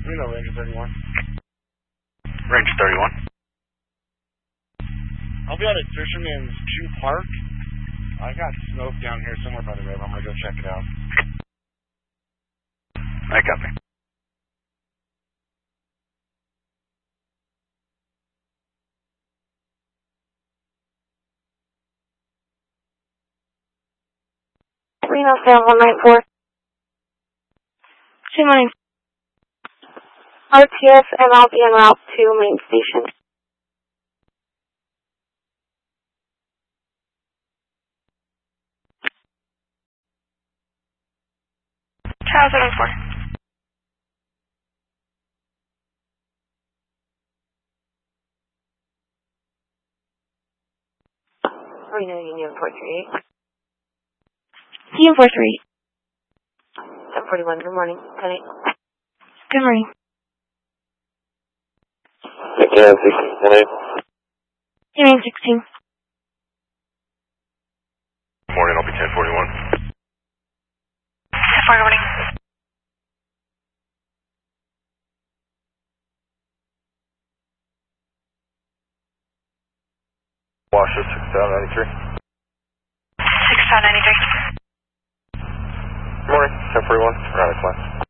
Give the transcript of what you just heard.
Reno, Ranger 31. Ranger 31. I'll be out at Fisherman's 2 Park. I got smoke down here somewhere by the river. I'm going to go check it out. I copy. Reno 7194. 2 morning. RTS and I'll be en route to main station. Tower 74. Reno Union 438. Union 438. 1041, good morning. 10-8. Good morning. Yeah, 16, 10-8. Union 16. Morning, I'll be 1041. 10-4, morning. Washer 6093. 6093. Morning, 1041. Round of class.